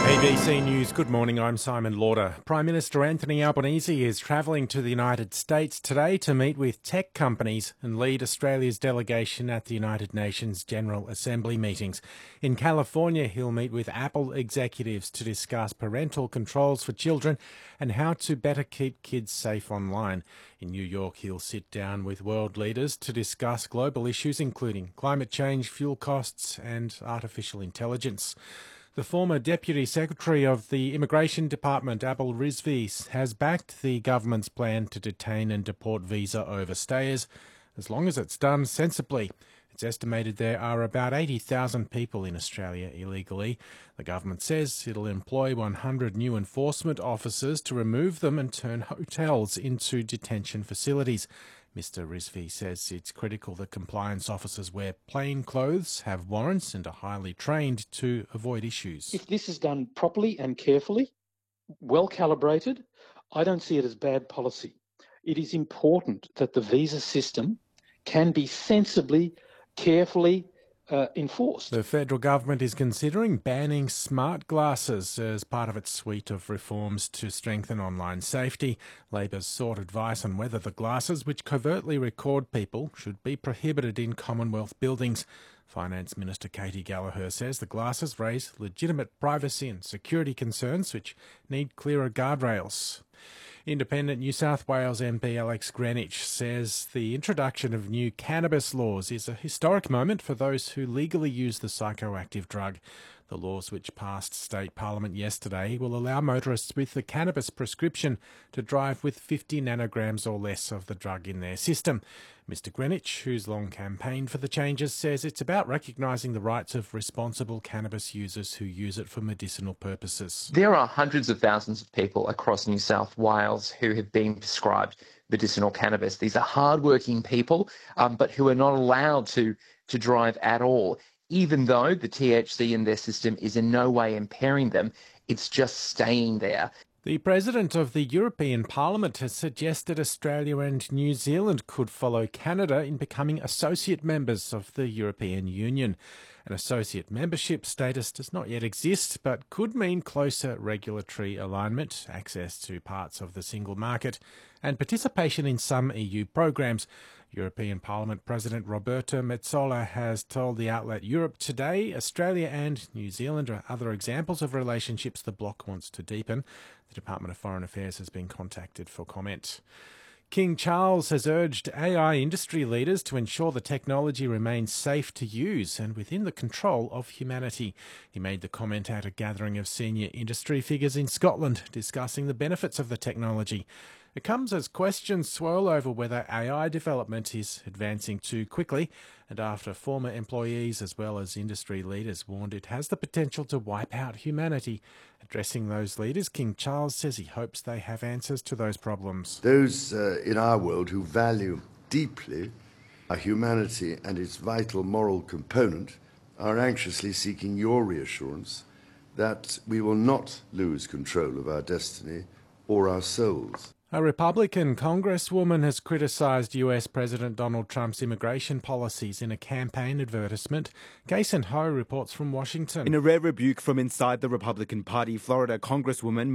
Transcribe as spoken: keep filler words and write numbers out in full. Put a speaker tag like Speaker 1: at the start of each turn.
Speaker 1: A B C News, good morning, I'm Simon Lauder. Prime Minister Anthony Albanese is travelling to the United States today to meet with tech companies and lead Australia's delegation at the United Nations General Assembly meetings. In California, he'll meet with Apple executives to discuss parental controls for children and how to better keep kids safe online. In New York, he'll sit down with world leaders to discuss global issues including climate change, fuel costs and artificial intelligence. The former Deputy Secretary of the Immigration Department, Abul Rizvi, has backed the government's plan to detain and deport visa overstayers, as long as it's done sensibly. It's estimated there are about eighty thousand people in Australia illegally. The government says it'll employ one hundred new enforcement officers to remove them and turn hotels into detention facilities. Mister Rizvi says it's critical that compliance officers wear plain clothes, have warrants and are highly trained to avoid issues.
Speaker 2: If this is done properly and carefully, well calibrated, I don't see it as bad policy. It is important that the visa system can be sensibly, carefully uh, enforced.
Speaker 1: The federal government is considering banning smart glasses as part of its suite of reforms to strengthen online safety. Labor's sought advice on whether the glasses, which covertly record people, should be prohibited in Commonwealth buildings. Finance Minister Katy Gallagher says the glasses raise legitimate privacy and security concerns which need clearer guardrails. Independent New South Wales M P Alex Greenwich says the introduction of new cannabis laws is a historic moment for those who legally use the psychoactive drug. The laws, which passed state parliament yesterday, will allow motorists with the cannabis prescription to drive with fifty nanograms or less of the drug in their system. Mister Greenwich, who's long campaigned for the changes, says it's about recognising the rights of responsible cannabis users who use it for medicinal purposes.
Speaker 3: There are hundreds of thousands of people across New South Wales who have been prescribed medicinal cannabis. These are hardworking people, um, but who are not allowed to, to drive at all. Even though the T H C in their system is in no way impairing them, it's just staying there.
Speaker 1: The President of the European Parliament has suggested Australia and New Zealand could follow Canada in becoming associate members of the European Union. An associate membership status does not yet exist, but could mean closer regulatory alignment, access to parts of the single market, and participation in some E U programs. European Parliament President Roberta Metsola has told the outlet Europe Today Australia and New Zealand are other examples of relationships the bloc wants to deepen. The Department of Foreign Affairs has been contacted for comment. King Charles has urged A I industry leaders to ensure the technology remains safe to use and within the control of humanity. He made the comment at a gathering of senior industry figures in Scotland discussing the benefits of the technology. It comes as questions swirl over whether A I development is advancing too quickly, and after former employees as well as industry leaders warned it has the potential to wipe out humanity. Addressing those leaders, King Charles says he hopes they have answers to those problems.
Speaker 4: Those uh, in our world who value deeply our humanity and its vital moral component are anxiously seeking your reassurance that we will not lose control of our destiny or our souls.
Speaker 1: A Republican congresswoman has criticised U S President Donald Trump's immigration policies in a campaign advertisement. Jason Ho reports from Washington.
Speaker 5: In a rare rebuke from inside the Republican Party, Florida Congresswoman